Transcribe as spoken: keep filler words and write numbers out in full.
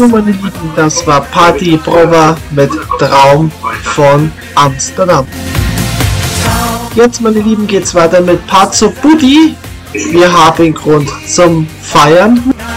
So, meine Lieben, das war Party Prova mit Traum von Amsterdam. Jetzt, meine Lieben, geht's weiter mit Part zu Buddy. Wir haben Grund zum Feiern.